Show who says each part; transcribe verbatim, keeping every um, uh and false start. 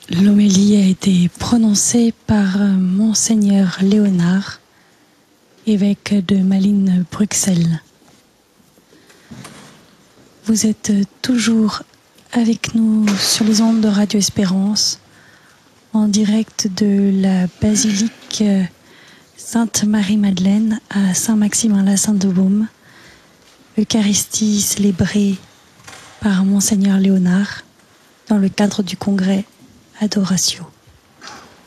Speaker 1: L'homélie a été prononcée par Monseigneur Léonard, évêque de Malines-Bruxelles. Vous êtes toujours avec nous sur les ondes de Radio Espérance, en direct de la basilique Sainte-Marie-Madeleine à Saint-Maximin-la-Sainte-Baume, Eucharistie célébrée par Monseigneur Léonard dans le cadre du congrès Adoratio.